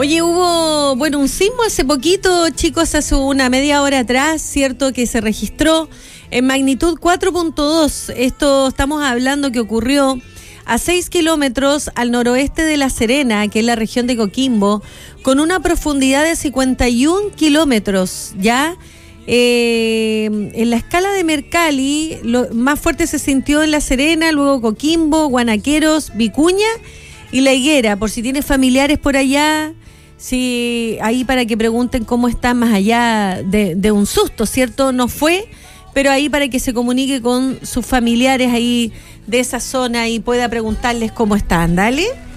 Oye, hubo, un sismo hace poquito, chicos, hace una media hora atrás, ¿cierto? Que se registró en magnitud 4.2. Esto estamos hablando que ocurrió a 6 kilómetros al noroeste de La Serena, que es la región de Coquimbo, con una profundidad de 51 kilómetros, ¿ya? En la escala de Mercalli, lo más fuerte se sintió en La Serena, luego Coquimbo, Guanaqueros, Vicuña y La Higuera, por si tienes familiares por allá, sí, ahí para que pregunten cómo están más allá de un susto, ¿cierto? No fue, pero ahí para que se comunique con sus familiares ahí de esa zona y pueda preguntarles cómo están, ¿dale?